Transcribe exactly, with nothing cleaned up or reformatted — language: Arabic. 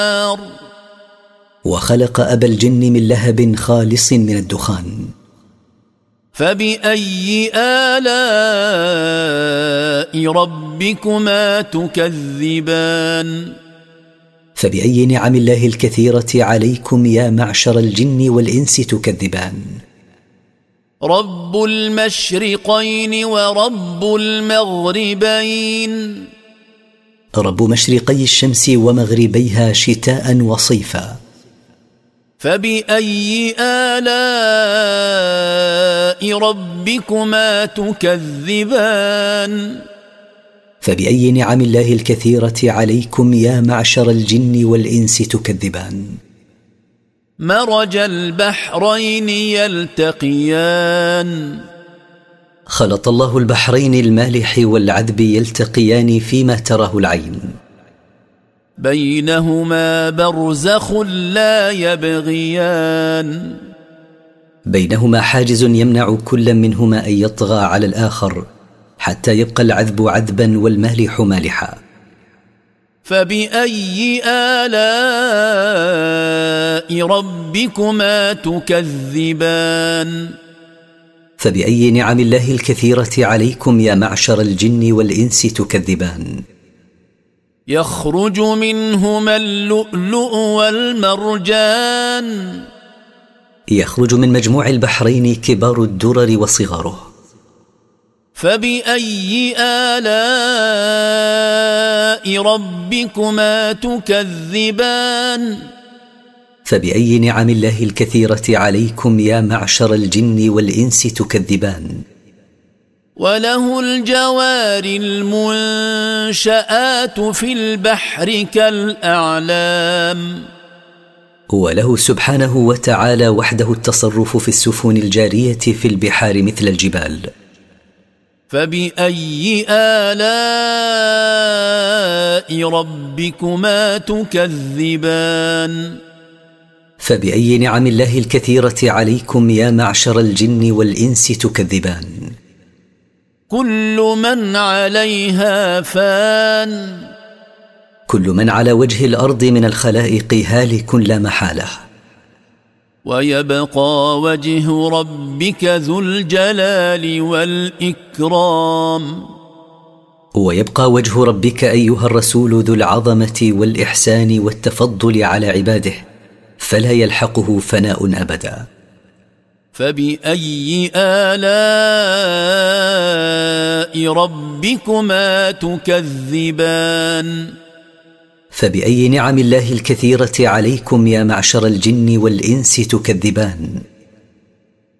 وخلق أبا الجن من لهب خالص من الدخان. فبأي آلاء ربكما تكذبان فبأي نعم الله الكثيرة عليكم يا معشر الجن والإنس تكذبان؟ رب المشرقين ورب المغربين رب مشرقي الشمس ومغربيها شتاء وصيفا. فبأي آلاء ربكما تكذبان فبأي نعم الله الكثيرة عليكم يا معشر الجن والإنس تكذبان؟ مرج البحرين يلتقيان خلط الله البحرين المالح والعذب يلتقيان فيما تراه العين. بينهما برزخ لا يبغيان بينهما حاجز يمنع كل منهما أن يطغى على الآخر حتى يبقى العذب عذبا والمالح مالحا. فبأي آلاء ربكما تكذبان فبأي نعم الله الكثيرة عليكم يا معشر الجن والإنس تكذبان؟ يخرج منهما اللؤلؤ والمرجان يخرج من مجموع البحرين كبار الدرر وصغاره. فبأي آلاء ربكما تكذبان فبأي نعم الله الكثيرة عليكم يا معشر الجن والإنس تكذبان؟ وله الجوار المنشآت في البحر كالأعلام وله سبحانه وتعالى وحده التصرف في السفن الجارية في البحار مثل الجبال. فبأي آلاء ربكما تكذبان فبأي نعم الله الكثيرة عليكم يا معشر الجن والإنس تكذبان؟ كل من عليها فان كل من على وجه الأرض من الخلائق هالك لا محالة. ويبقى وجه ربك ذو الجلال والإكرام ويبقى وجه ربك أيها الرسول ذو العظمة والإحسان والتفضل على عباده فلا يلحقه فناء أبدا. فبأي آلاء ربكما تكذبان فبأي نعم الله الكثيرة عليكم يا معشر الجن والإنس تكذبان؟